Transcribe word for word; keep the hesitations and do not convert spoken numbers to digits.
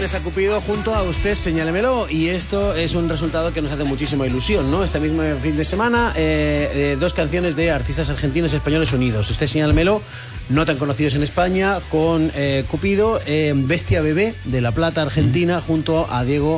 Tienes a Cupido junto a Usted Señálemelo, y esto es un resultado que nos hace muchísima ilusión, ¿no? Este mismo fin de semana, eh, eh, dos canciones de artistas argentinos y españoles unidos. Usted Señálemelo, no tan conocidos en España, con eh, Cupido, eh, Bestia Bebé de La Plata, Argentina, junto a Diego